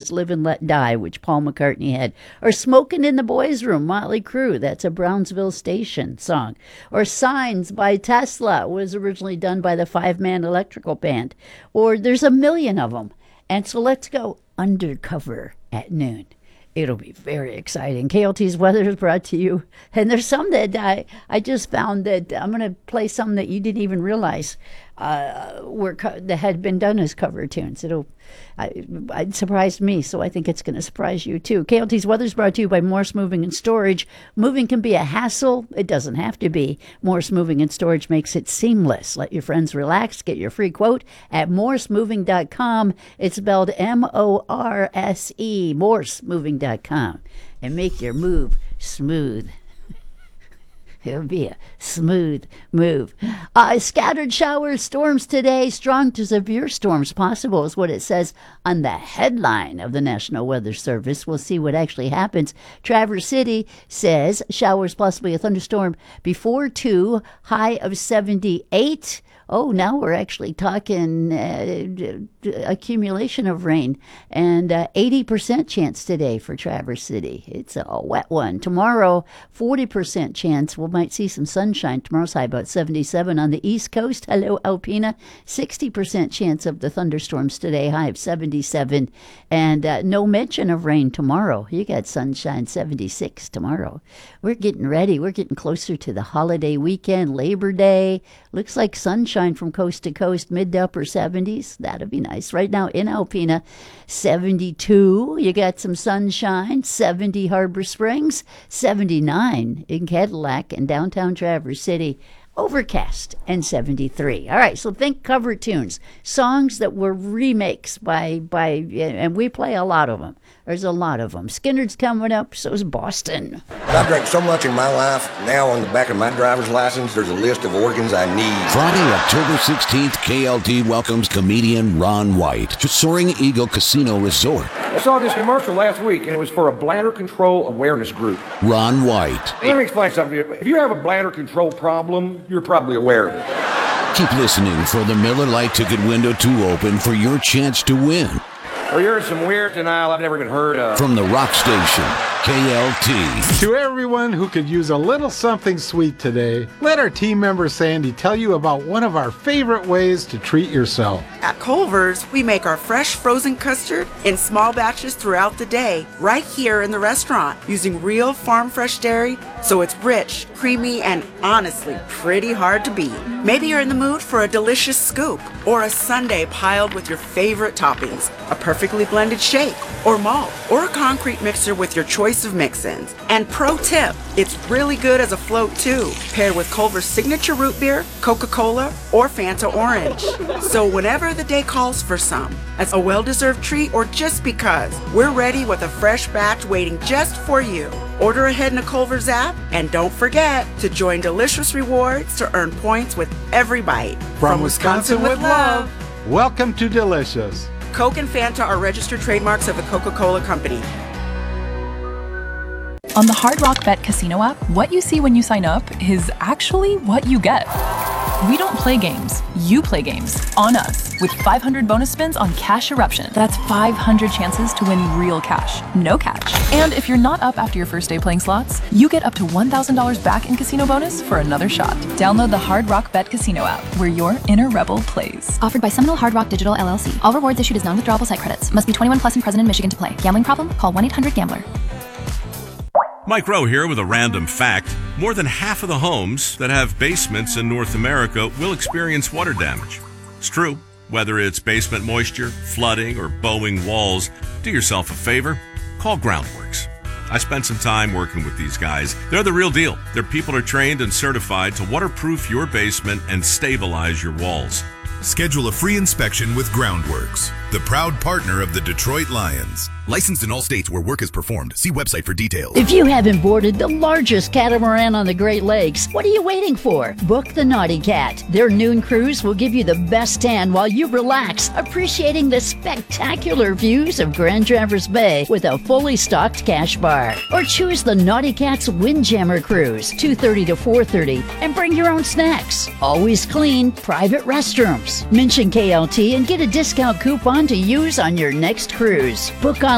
is Live and Let Die, which Paul McCartney had. Or Smoking in the Boys' Room, Motley Crue. That's a Brownsville Station song. Or Signs by Tesla was originally done by the Five-Man Electrical Band. Or there's a million of them. And so let's go undercover at noon. It'll be very exciting. KLT's weather is brought to you. And there's some that I just found that I'm going to play some that you didn't even realize that had been done as cover tunes. It surprised me, so I think it's going to surprise you too. KLT's weather is brought to you by Morse Moving and Storage. Moving can be a hassle. It doesn't have to be. Morse Moving and Storage makes it seamless. Let your friends relax. Get your free quote at morsemoving.com. It's spelled Morse, morsemoving.com. And make your move smooth. It'll be a smooth move. Scattered showers, storms today. Strong to severe storms possible is what it says on the headline of the National Weather Service. We'll see what actually happens. Traverse City says showers, possibly a thunderstorm before 2, high of 78. Oh, now we're actually talking accumulation of rain, and 80% chance today for Traverse City. It's a wet one. Tomorrow, 40% chance. We might see some sunshine. Tomorrow's high about 77 on the East Coast. Hello, Alpena. 60% chance of the thunderstorms today, high of 77, and no mention of rain tomorrow. You got sunshine, 76 tomorrow. We're getting ready. We're getting closer to the holiday weekend, Labor Day. Looks like sunshine from coast to coast, mid to upper 70s. That'd be nice. Right now in Alpena, 72. You got some sunshine. 70 Harbor Springs, 79 in Cadillac and downtown Traverse City. Overcast and 73. All right, so think cover tunes, songs that were remakes by, and we play a lot of them. There's a lot of them. Skinner's coming up, so is Boston. I drank so much in my life, now on the back of my driver's license, there's a list of organs I need. Friday, October 16th, KLT welcomes comedian Ron White to Soaring Eagle Casino Resort. I saw this commercial last week, and it was for a bladder control awareness group. Ron White. Let me explain something to you. If you have a bladder control problem, you're probably aware of it. Keep listening for the Miller Lite ticket window to open for your chance to win. Or you're some weird denial I've never even heard of. From the rock station, KLT. To everyone who could use a little something sweet today, let our team member Sandy tell you about one of our favorite ways to treat yourself. At Culver's, we make our fresh frozen custard in small batches throughout the day, right here in the restaurant, using real farm fresh dairy, so it's rich, creamy, and honestly pretty hard to beat. Maybe you're in the mood for a delicious scoop, or a sundae piled with your favorite toppings, a perfectly blended shake, or malt, or a concrete mixer with your choice of mix-ins. And pro tip, it's really good as a float too, paired with Culver's signature root beer, Coca-Cola, or Fanta Orange. So whenever the day calls for some, as a well-deserved treat or just because, we're ready with a fresh batch waiting just for you. Order ahead in the Culver's app, and don't forget to join Delicious Rewards to earn points with every bite. From Wisconsin with love, welcome to Delicious. Coke and Fanta are registered trademarks of the Coca-Cola Company. On the Hard Rock Bet Casino app, what you see when you sign up is actually what you get. We don't play games. You play games on us with 500 bonus spins on Cash Eruption. That's 500 chances to win real cash, no catch. And if you're not up after your first day playing slots, you get up to $1,000 back in casino bonus for another shot. Download the Hard Rock Bet Casino app, where your inner rebel plays. Offered by Seminole Hard Rock Digital LLC. All rewards issued as non-withdrawable site credits. Must be 21 plus and present in Michigan to play. Gambling problem? Call 1-800-GAMBLER. Mike Rowe here with a random fact. More than half of the homes that have basements in North America will experience water damage. It's true. Whether it's basement moisture, flooding, or bowing walls, do yourself a favor. Call Groundworks. I spent some time working with these guys. They're the real deal. Their people are trained and certified to waterproof your basement and stabilize your walls. Schedule a free inspection with Groundworks, the proud partner of the Detroit Lions. Licensed in all states where work is performed. See website for details. If you haven't boarded the largest catamaran on the Great Lakes, what are you waiting for? Book the Naughty Cat. Their noon cruise will give you the best tan while you relax, appreciating the spectacular views of Grand Traverse Bay with a fully stocked cash bar. Or choose the Naughty Cat's Windjammer Cruise, 2:30 to 4:30, and bring your own snacks. Always clean, private restrooms. Mention KLT and get a discount coupon to use on your next cruise. Book on